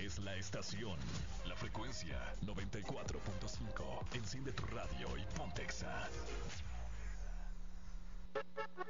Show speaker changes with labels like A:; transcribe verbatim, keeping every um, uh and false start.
A: es la estación. La frecuencia noventa y cuatro punto cinco. Enciende tu radio y ponte Exa.